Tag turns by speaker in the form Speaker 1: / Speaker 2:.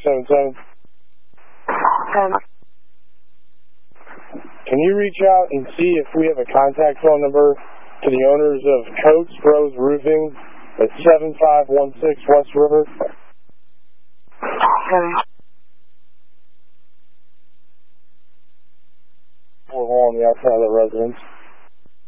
Speaker 1: 677. Can you reach out and see if we have a contact phone number to the owners of Coates Bros Roofing at 7516 West River? We're on the outside of the residence.